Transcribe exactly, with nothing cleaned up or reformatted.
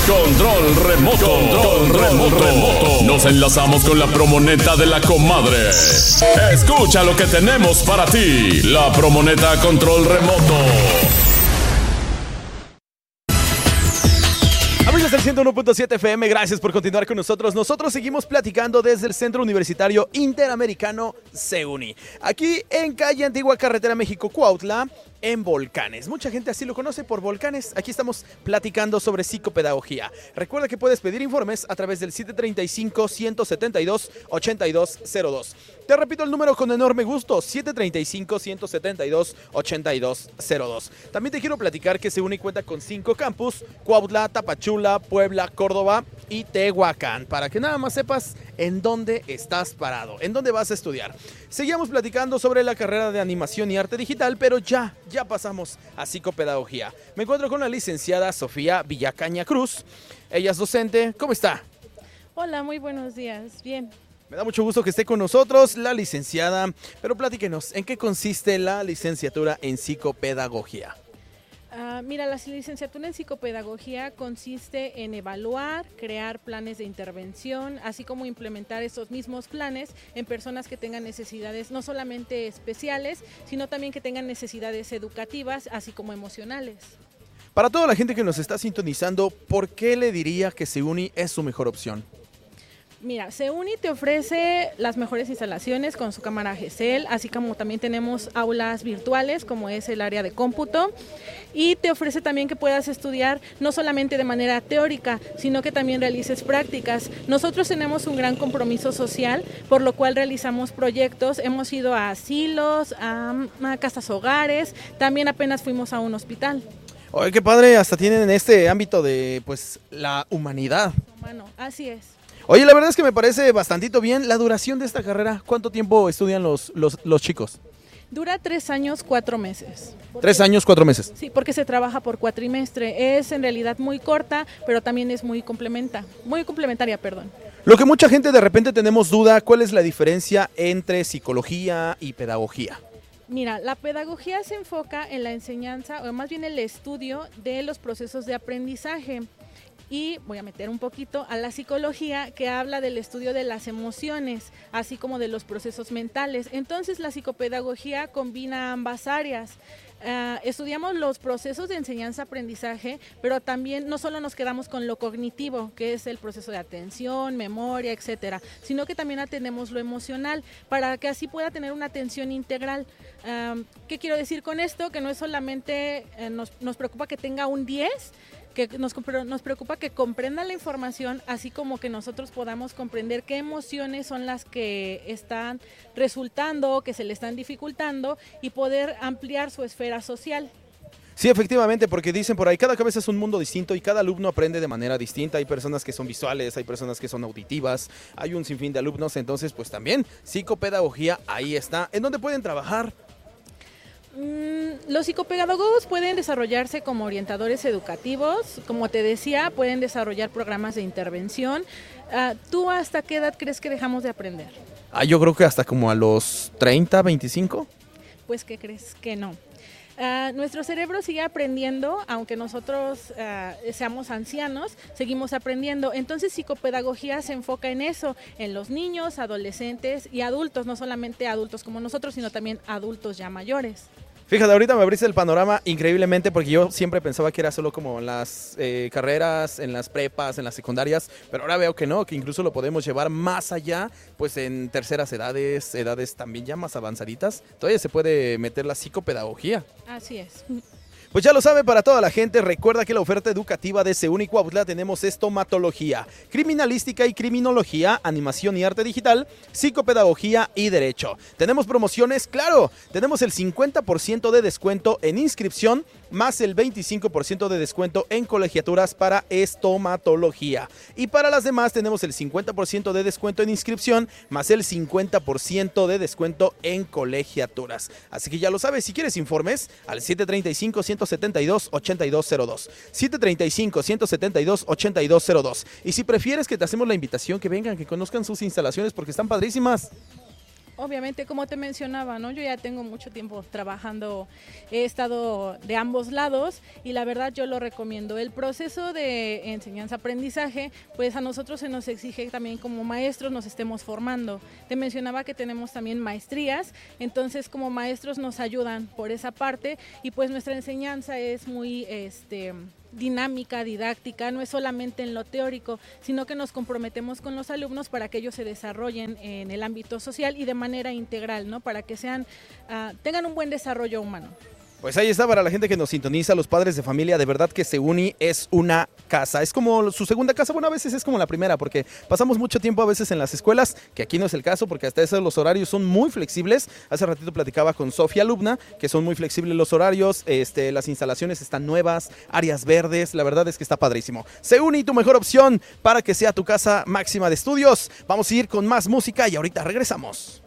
Control remoto. Control remoto. remoto. Nos enlazamos con la promoneta de la comadre. Escucha lo que tenemos para ti. La promoneta Control remoto. Amigos del ciento uno punto siete F M, gracias por continuar con nosotros. Nosotros seguimos platicando desde el Centro Universitario Interamericano CEUNI. Aquí en calle Antigua Carretera México-Cuautla, en Volcanes. Mucha gente así lo conoce por Volcanes. Aquí estamos platicando sobre psicopedagogía. Recuerda que puedes pedir informes a través del siete treinta y cinco, ciento setenta y dos, ochenta y dos cero dos. Te repito el número con enorme gusto, siete treinta y cinco, ciento setenta y dos, ochenta y dos cero dos. También te quiero platicar que CEUNI cuenta con cinco campus: Cuautla, Tapachula, Puebla, Córdoba y Tehuacán, para que nada más sepas en dónde estás parado, en dónde vas a estudiar. Seguimos platicando sobre la carrera de animación y arte digital, pero ya, ya pasamos a psicopedagogía. Me encuentro con la licenciada Sofía Villacaña Cruz. Ella es docente. ¿Cómo está? Hola, muy buenos días. Bien. Me da mucho gusto que esté con nosotros la licenciada, pero platíquenos, ¿en qué consiste la licenciatura en psicopedagogía? Uh, mira, la licenciatura en psicopedagogía consiste en evaluar, crear planes de intervención, así como implementar esos mismos planes en personas que tengan necesidades no solamente especiales, sino también que tengan necesidades educativas, así como emocionales. Para toda la gente que nos está sintonizando, ¿por qué le diría que CEUNI es su mejor opción? Mira, CEUNI te ofrece las mejores instalaciones con su cámara GESEL, así como también tenemos aulas virtuales como es el área de cómputo, y te ofrece también que puedas estudiar no solamente de manera teórica, sino que también realices prácticas. Nosotros tenemos un gran compromiso social, por lo cual realizamos proyectos, hemos ido a asilos, a, a casas hogares, también apenas fuimos a un hospital. Oye, qué padre, hasta tienen este ámbito de pues la humanidad. Humano, así es. Oye, la verdad es que me parece bastantito bien la duración de esta carrera. ¿Cuánto tiempo estudian los, los, los chicos? Dura tres años, cuatro meses. Tres años, cuatro meses. Sí, porque se trabaja por cuatrimestre. Es en realidad muy corta, pero también es muy complementa, muy complementaria, perdón. Lo que mucha gente de repente tenemos duda, ¿cuál es la diferencia entre psicología y pedagogía? Mira, la pedagogía se enfoca en la enseñanza, o más bien el estudio de los procesos de aprendizaje. Y voy a meter un poquito a la psicología, que habla del estudio de las emociones, así como de los procesos mentales. Entonces la psicopedagogía combina ambas áreas. Uh, estudiamos los procesos de enseñanza-aprendizaje, pero también no solo nos quedamos con lo cognitivo, que es el proceso de atención, memoria, etcétera, sino que también atendemos lo emocional, para que así pueda tener una atención integral. Uh, ¿Qué quiero decir con esto? Que no es solamente, eh, nos, nos preocupa que tenga un diez, que nos, nos preocupa que comprenda la información, así como que nosotros podamos comprender qué emociones son las que están resultando, que se le están dificultando, y poder ampliar su esfera social. Sí, efectivamente, porque dicen por ahí, cada cabeza es un mundo distinto y cada alumno aprende de manera distinta. Hay personas que son visuales, hay personas que son auditivas, hay un sinfín de alumnos, entonces pues también psicopedagogía ahí está. ¿En dónde pueden trabajar? Los psicopedagogos pueden desarrollarse como orientadores educativos, como te decía, pueden desarrollar programas de intervención. Uh, ¿Tú hasta qué edad crees que dejamos de aprender? Ah, yo creo que hasta como a los treinta, veinticinco. Pues, ¿qué crees? Que no. Uh, nuestro cerebro sigue aprendiendo, aunque nosotros uh, seamos ancianos, seguimos aprendiendo. Entonces psicopedagogía se enfoca en eso, en los niños, adolescentes y adultos, no solamente adultos como nosotros, sino también adultos ya mayores. Fíjate, ahorita me abriste el panorama increíblemente, porque yo siempre pensaba que era solo como en las eh, carreras, en las prepas, en las secundarias, pero ahora veo que no, que incluso lo podemos llevar más allá, pues en terceras edades, edades también ya más avanzaditas, todavía se puede meter la psicopedagogía. Así es. Pues ya lo sabe, para toda la gente, recuerda que la oferta educativa de CEUNI Cuautla tenemos estomatología, criminalística y criminología, animación y arte digital, psicopedagogía y derecho. Tenemos promociones, claro, tenemos el cincuenta por ciento de descuento en inscripción, más el veinticinco por ciento de descuento en colegiaturas para estomatología. Y para las demás tenemos el cincuenta por ciento de descuento en inscripción, más el cincuenta por ciento de descuento en colegiaturas. Así que ya lo sabes, si quieres informes, al siete treinta y cinco, ciento setenta y dos, ochenta y dos cero dos. siete treinta y cinco, ciento setenta y dos, ochenta y dos cero dos. Y si prefieres que te hacemos la invitación, que vengan, que conozcan sus instalaciones porque están padrísimas. Obviamente, como te mencionaba, ¿no? Yo ya tengo mucho tiempo trabajando, he estado de ambos lados y la verdad yo lo recomiendo. El proceso de enseñanza-aprendizaje, pues a nosotros se nos exige también como maestros nos estemos formando. Te mencionaba que tenemos también maestrías, entonces como maestros nos ayudan por esa parte y pues nuestra enseñanza es muy este, dinámica, didáctica, no es solamente en lo teórico, sino que nos comprometemos con los alumnos para que ellos se desarrollen en el ámbito social y de manera integral, ¿no? Para que sean, uh, tengan un buen desarrollo humano. Pues ahí está para la gente que nos sintoniza, los padres de familia, de verdad que Seuni es una casa, es como su segunda casa, bueno, a veces es como la primera, porque pasamos mucho tiempo a veces en las escuelas, que aquí no es el caso, porque hasta eso los horarios son muy flexibles. Hace ratito platicaba con Sofía, alumna, que son muy flexibles los horarios, este, las instalaciones están nuevas, áreas verdes, la verdad es que está padrísimo. Seuni, tu mejor opción para que sea tu casa máxima de estudios. Vamos a ir con más música y ahorita regresamos.